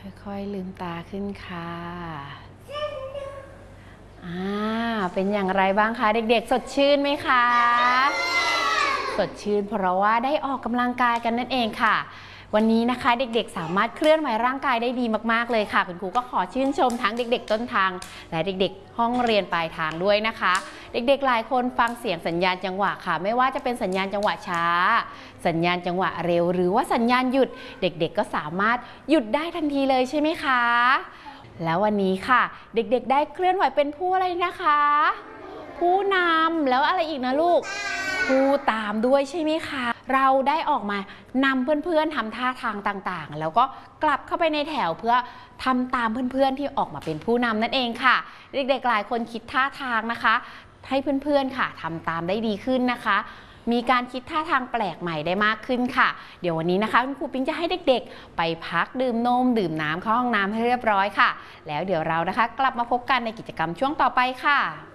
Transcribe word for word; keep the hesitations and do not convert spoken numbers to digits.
ค่อยๆลืมตาขึ้นค่ะอ่าเป็นอย่างไรบ้างคะเด็กๆสดชื่นไหมคะสดชื่นเพราะว่าได้ออกกำลังกายกันนั่นเองค่ะวันนี้นะคะเด็กๆสามารถเคลื่อนไหวร่างกายได้ดีมากๆเลยค่ะคุณครูก็ขอชื่นชมทั้งเด็กๆต้นทางและเด็กๆห้องเรียนปลายทางด้วยนะคะเด็กๆหลายคนฟังเสียงสัญญาณจังหวะค่ะไม่ว่าจะเป็นสัญญาณจังหวะช้าสัญญาณจังหวะเร็วหรือว่าสัญญาณหยุดเด็กๆก็สามารถหยุดได้ทันทีเลยใช่ไหมคะแล้ววันนี้ค่ะเด็กๆได้เคลื่อนไหวเป็นผู้อะไรนะคะผู้นำแล้วอะไรอีกนะลูกผู้ตามด้วยใช่ไหมคะเราได้ออกมานำเพื่อนๆทำท่าทางต่างๆแล้วก็กลับเข้าไปในแถวเพื่อทำตามเพื่อนๆที่ออกมาเป็นผู้นำนั่นเองค่ะเด็กๆหลายคนคิดท่าทางนะคะให้เพื่อนๆค่ะทำตามได้ดีขึ้นนะคะมีการคิดท่าทางแปลกใหม่ได้มากขึ้นค่ะเดี๋ยววันนี้นะคะคุณครูปิ๊งจะให้เด็กๆไปพักดื่มนมดื่มน้ำเข้าห้องน้ำให้เรียบร้อยค่ะแล้วเดี๋ยวเรานะคะกลับมาพบกันในกิจกรรมช่วงต่อไปค่ะ